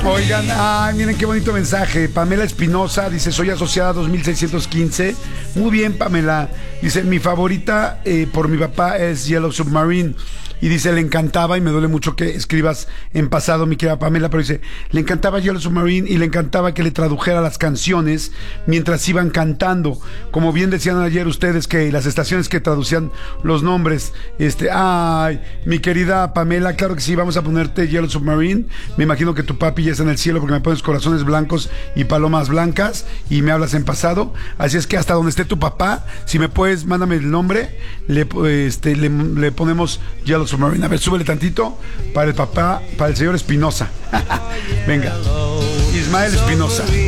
Oigan, miren qué bonito mensaje. Pamela Espinosa dice: soy asociada 2615. Muy bien, Pamela. Dice: mi favorita por mi papá es Yellow Submarine. Y dice: le encantaba, y me duele mucho que escribas en pasado, mi querida Pamela, pero dice: le encantaba Yellow Submarine y le encantaba que le tradujera las canciones mientras iban cantando. Como bien decían ayer ustedes, que las estaciones que traducían los nombres. Ay, mi querida Pamela, claro que sí, vamos a ponerte Yellow Submarine. Me imagino que tu papi ya está en el cielo porque me pones corazones blancos y palomas blancas y me hablas en pasado. Así es que hasta donde esté tu papá, si me puedes, mándame el nombre, le ponemos Yellow Submarine. A ver, súbele tantito para el papá, para el señor Espinosa. Venga, Ismael Espinosa.